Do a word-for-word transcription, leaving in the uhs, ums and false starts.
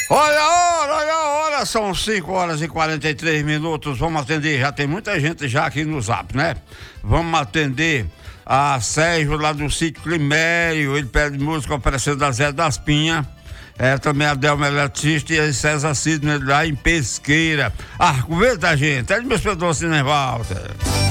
Olha a hora, olha a hora, são cinco horas e quarenta e três minutos, vamos atender, já tem muita gente já aqui no Zap, né? Vamos atender a Sérgio lá do sítio Climério, ele pede música oferecendo da Zé das Pinhas, é, também a Delma Eletricista e a César Sidney lá em Pesqueira. Argumenta, gente, é de meus pedros, Walter.